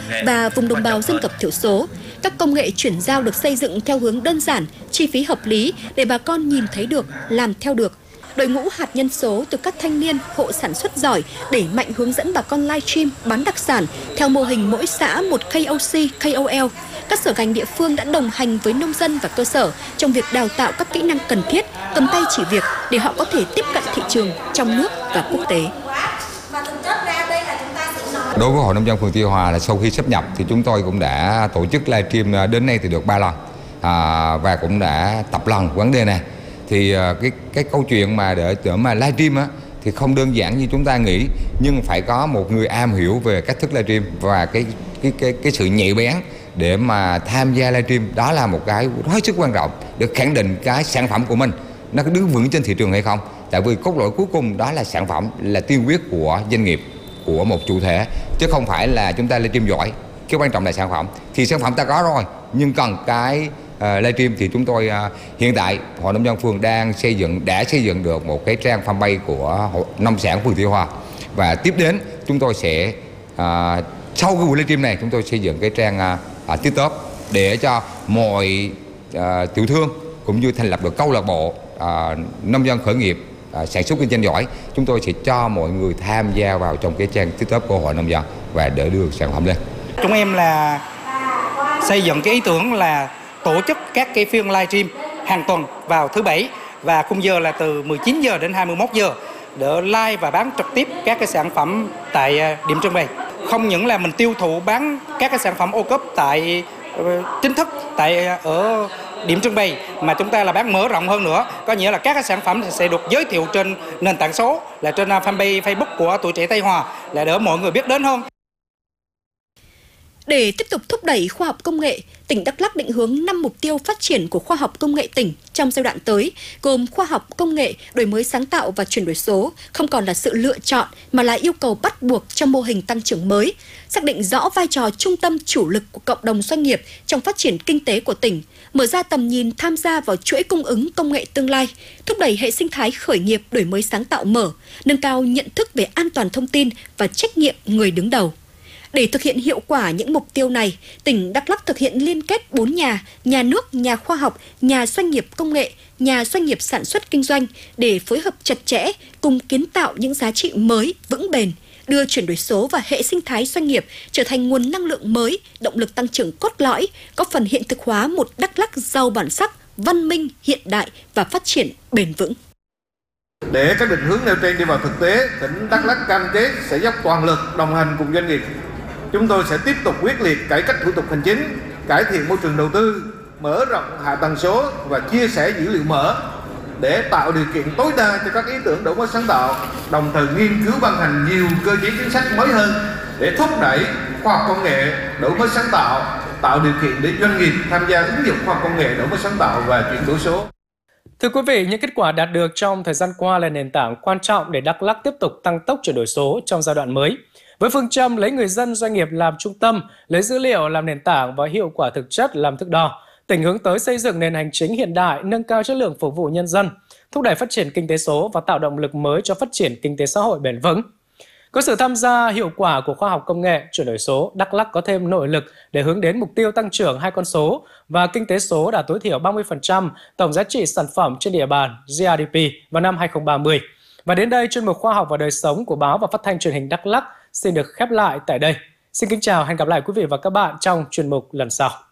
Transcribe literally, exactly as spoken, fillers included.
và vùng đồng bào dân tộc thiểu số. Các công nghệ chuyển giao được xây dựng theo hướng đơn giản, chi phí hợp lý để bà con nhìn thấy được, làm theo được. Đội ngũ hạt nhân số từ các thanh niên, hộ sản xuất giỏi đẩy mạnh hướng dẫn bà con livestream bán đặc sản theo mô hình mỗi xã một K O C, K O L. Các sở ngành địa phương đã đồng hành với nông dân và cơ sở trong việc đào tạo các kỹ năng cần thiết, cầm tay chỉ việc để họ có thể tiếp cận thị trường trong nước và quốc tế. Đối với Hội Nông dân phường Tuy Hòa là sau khi sáp nhập thì chúng tôi cũng đã tổ chức livestream đến nay thì được ba lần à, và cũng đã tập lần vấn đề này. Thì cái cái câu chuyện mà để, để mà livestream á thì không đơn giản như chúng ta nghĩ, nhưng phải có một người am hiểu về cách thức livestream và cái cái cái cái sự nhạy bén để mà tham gia livestream. Đó là một cái hết sức quan trọng để khẳng định cái sản phẩm của mình nó có đứng vững trên thị trường hay không. Tại vì cốt lõi cuối cùng đó là sản phẩm, là tiên quyết của doanh nghiệp, của một chủ thể, chứ không phải là chúng ta livestream giỏi. Cái quan trọng là sản phẩm. Thì sản phẩm ta có rồi, nhưng cần cái uh, livestream thì chúng tôi uh, hiện tại Hội Nông dân phường đang xây dựng, đã xây dựng được một cái trang fanpage của Hội Nông sản phường Tuy Hòa. Và tiếp đến chúng tôi sẽ uh, sau cái buổi livestream này chúng tôi xây dựng cái trang uh, uh, TikTok để cho mọi uh, tiểu thương cũng như thành lập được câu lạc bộ uh, nông dân khởi nghiệp À, sản xuất kinh doanh giỏi. Chúng tôi sẽ cho mọi người tham gia vào trong cái trang TikTok của Hội Nông dân và để đưa sản phẩm lên. Chúng em là xây dựng cái ý tưởng là tổ chức các cái phiên livestream hàng tuần vào thứ bảy và khung giờ là từ mười chín giờ đến hai mươi mốt giờ để live và bán trực tiếp các cái sản phẩm tại điểm trưng bày. Không những là mình tiêu thụ bán các cái sản phẩm ô cốp tại uh, chính thức tại ở điểm trưng bày, mà chúng ta là bán mở rộng hơn nữa, có nghĩa là các cái sản phẩm sẽ được giới thiệu trên nền tảng số, là trên fanpage Facebook của Tuổi Trẻ Tây Hòa, là để mọi người biết đến hơn. Để tiếp tục thúc đẩy khoa học công nghệ, tỉnh Đắk Lắk định hướng năm mục tiêu phát triển của khoa học công nghệ tỉnh trong giai đoạn tới, gồm khoa học công nghệ, đổi mới sáng tạo và chuyển đổi số, không còn là sự lựa chọn mà là yêu cầu bắt buộc trong mô hình tăng trưởng mới, xác định rõ vai trò trung tâm chủ lực của cộng đồng doanh nghiệp trong phát triển kinh tế của tỉnh, mở ra tầm nhìn tham gia vào chuỗi cung ứng công nghệ tương lai, thúc đẩy hệ sinh thái khởi nghiệp đổi mới sáng tạo mở, nâng cao nhận thức về an toàn thông tin và trách nhiệm người đứng đầu. Để thực hiện hiệu quả những mục tiêu này, tỉnh Đắk Lắk thực hiện liên kết bốn nhà, nhà nước, nhà khoa học, nhà doanh nghiệp công nghệ, nhà doanh nghiệp sản xuất kinh doanh để phối hợp chặt chẽ cùng kiến tạo những giá trị mới, vững bền, đưa chuyển đổi số và hệ sinh thái doanh nghiệp trở thành nguồn năng lượng mới, động lực tăng trưởng cốt lõi, góp phần hiện thực hóa một Đắk Lắk giàu bản sắc, văn minh, hiện đại và phát triển bền vững. Để các định hướng nêu trên đi vào thực tế, tỉnh Đắk Lắk cam kết sẽ dốc toàn lực đồng hành cùng doanh nghiệp. Chúng tôi sẽ tiếp tục quyết liệt cải cách thủ tục hành chính, cải thiện môi trường đầu tư, mở rộng hạ tầng số và chia sẻ dữ liệu mở để tạo điều kiện tối đa cho các ý tưởng đổi mới sáng tạo, đồng thời nghiên cứu ban hành nhiều cơ chế chính sách mới hơn để thúc đẩy khoa học công nghệ, đổi mới sáng tạo, tạo điều kiện để doanh nghiệp tham gia ứng dụng khoa học công nghệ, đổi mới sáng tạo và chuyển đổi số. Thưa quý vị, những kết quả đạt được trong thời gian qua là nền tảng quan trọng để Đắk Lắk tiếp tục tăng tốc chuyển đổi số trong giai đoạn mới. Với phương châm lấy người dân doanh nghiệp làm trung tâm, lấy dữ liệu làm nền tảng và hiệu quả thực chất làm thước đo, tỉnh hướng tới xây dựng nền hành chính hiện đại, nâng cao chất lượng phục vụ nhân dân, thúc đẩy phát triển kinh tế số và tạo động lực mới cho phát triển kinh tế xã hội bền vững. Có sự tham gia hiệu quả của khoa học công nghệ, chuyển đổi số, Đắk Lắk có thêm nội lực để hướng đến mục tiêu tăng trưởng hai con số và kinh tế số đạt tối thiểu ba mươi phần trăm tổng giá trị sản phẩm trên địa bàn G D P vào năm hai không ba không. Và đến đây, chuyên mục Khoa học và đời sống của báo và phát thanh truyền hình Đắk Lắk xin được khép lại tại đây. Xin kính chào, hẹn gặp lại quý vị và các bạn trong chuyên mục lần sau.